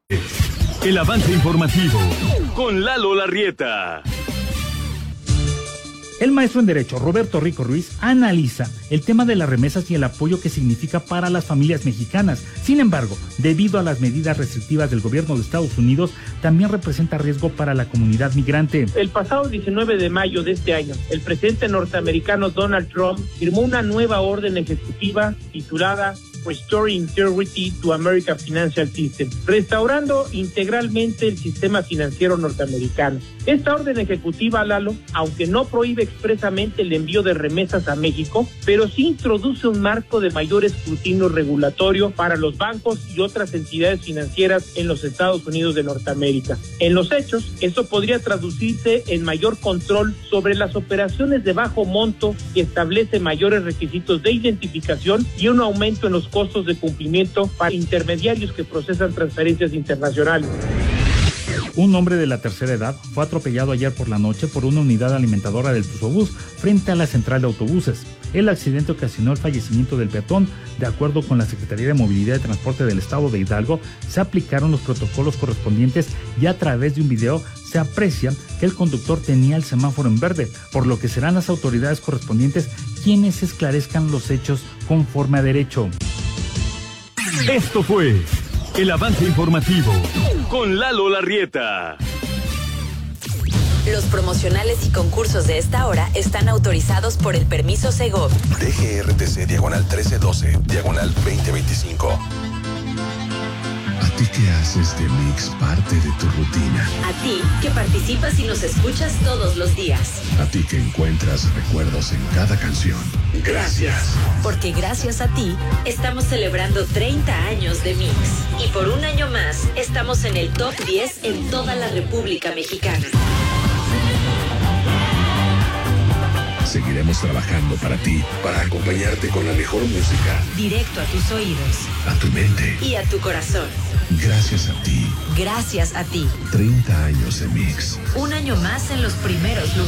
El avance informativo con Lalo Larrieta. El maestro en Derecho, Roberto Rico Ruiz, analiza el tema de las remesas y el apoyo que significa para las familias mexicanas. Sin embargo, debido a las medidas restrictivas del gobierno de Estados Unidos, también representa riesgo para la comunidad migrante. El pasado 19 de mayo de este año, el presidente norteamericano Donald Trump firmó una nueva orden ejecutiva titulada Restoring Integrity to American Financial System, restaurando integralmente el sistema financiero norteamericano. Esta orden ejecutiva, Lalo, aunque no prohíbe expresamente el envío de remesas a México, pero sí introduce un marco de mayor escrutinio regulatorio para los bancos y otras entidades financieras en los Estados Unidos de Norteamérica. En los hechos, esto podría traducirse en mayor control sobre las operaciones de bajo monto y establece mayores requisitos de identificación y un aumento en los costos de cumplimiento para intermediarios que procesan transferencias internacionales. Un hombre de la tercera edad fue atropellado ayer por la noche por una unidad alimentadora del Tuzobús frente a la central de autobuses. El accidente ocasionó el fallecimiento del peatón. De acuerdo con la Secretaría de Movilidad y Transporte del Estado de Hidalgo, se aplicaron los protocolos correspondientes y a través de un video se aprecia que el conductor tenía el semáforo en verde, por lo que serán las autoridades correspondientes quienes esclarezcan los hechos conforme a derecho. Esto fue el avance informativo con Lalo Larrieta. Los promocionales y concursos de esta hora están autorizados por el permiso Segov. DGRTC /1312, /2025. ¿A ti que haces de Mix parte de tu rutina? A ti que participas y nos escuchas todos los días. A ti que encuentras recuerdos en cada canción. Gracias. Porque gracias a ti estamos celebrando 30 años de Mix. Y por un año más estamos en el top 10 en toda la República Mexicana. Seguiremos trabajando para ti, para acompañarte con la mejor música. Directo a tus oídos. A tu mente. Y a tu corazón. Gracias a ti. Gracias a ti. 30 años de Mix. Un año más en los primeros lugares.